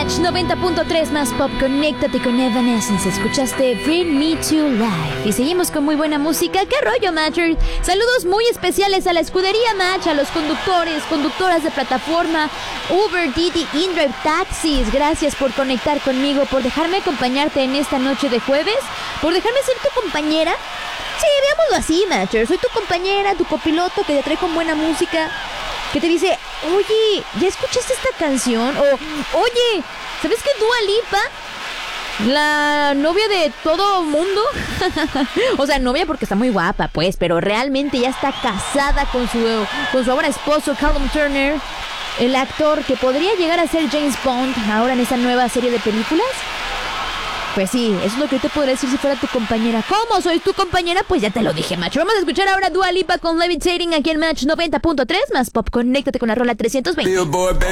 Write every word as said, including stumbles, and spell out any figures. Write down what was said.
Match noventa punto tres más pop, conéctate con Evanescence. Escuchaste Bring Me to Life. Y seguimos con muy buena música. ¿Qué rollo, Matcher? Saludos muy especiales a la escudería Match, a los conductores, conductoras de plataforma, Uber, Didi, InDrive, Taxis. Gracias por conectar conmigo, por dejarme acompañarte en esta noche de jueves, por dejarme ser tu compañera. Sí, veámoslo así, Matcher. Soy tu compañera, tu copiloto que te trae con buena música, que te dice, oye, ¿ya escuchaste esta canción? O, oye, ¿sabes qué Dua Lipa, la novia de todo mundo? O sea, novia porque está muy guapa, pues, pero realmente ya está casada con su, con su ahora esposo, Callum Turner, el actor que podría llegar a ser James Bond ahora en esta nueva serie de películas. Pues sí, eso es lo que yo te podría decir si fuera tu compañera. ¿Cómo soy tu compañera? Pues ya te lo dije, macho. Vamos a escuchar ahora Dua Lipa con Levitating aquí en Match noventa punto tres más pop. Conéctate con la rola trescientos veinte.